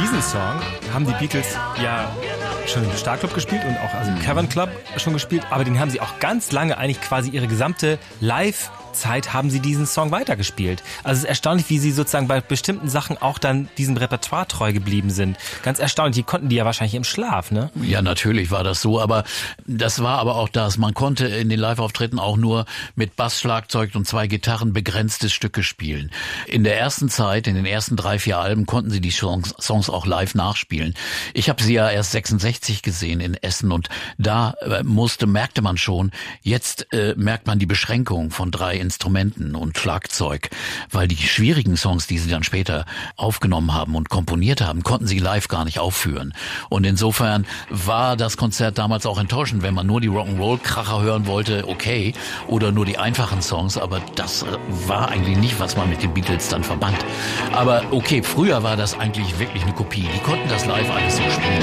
diesen Song haben die Beatles ja schon im Starclub gespielt und auch im Cavern Club schon gespielt, aber den haben sie auch ganz lange, eigentlich quasi ihre gesamte Live-Zeit haben sie diesen Song weitergespielt. Also es ist erstaunlich, wie sie sozusagen bei bestimmten Sachen auch dann diesem Repertoire treu geblieben sind. Ganz erstaunlich, die konnten die ja wahrscheinlich im Schlaf, ne? Ja, natürlich war das so, aber das war aber auch das. Man konnte in den Live-Auftritten auch nur mit Bass, Schlagzeug und 2 Gitarren begrenzte Stücke spielen. In der ersten Zeit, in den ersten 3-4 Alben konnten sie die Songs auch live nachspielen. Ich habe sie ja erst 66 gesehen in Essen und da merkte man schon, jetzt merkt man die Beschränkung von 3 Instrumenten und Schlagzeug, weil die schwierigen Songs, die sie dann später aufgenommen haben und komponiert haben, konnten sie live gar nicht aufführen. Und insofern war das Konzert damals auch enttäuschend, wenn man nur die Rock'n'Roll-Kracher hören wollte, okay, oder nur die einfachen Songs, aber das war eigentlich nicht, was man mit den Beatles dann verband. Aber okay, früher war das eigentlich wirklich eine Kopie. Die konnten das live alles so spielen.